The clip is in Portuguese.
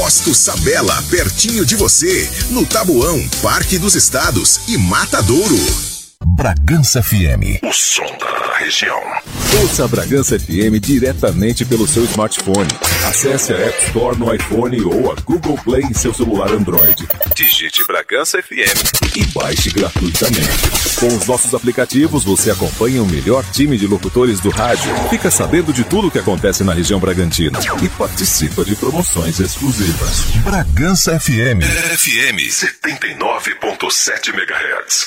Posto Sabela, pertinho de você, no Taboão, Parque dos Estados e Matadouro. Bragança FM. O som da região. Ouça a Bragança FM diretamente pelo seu smartphone. Acesse a App Store no iPhone ou a Google Play em seu celular Android. Digite Bragança FM e baixe gratuitamente. Com os nossos aplicativos, você acompanha o melhor time de locutores do rádio, fica sabendo de tudo o que acontece na região Bragantina e participa de promoções exclusivas. Bragança FM. FM 79.7 MHz.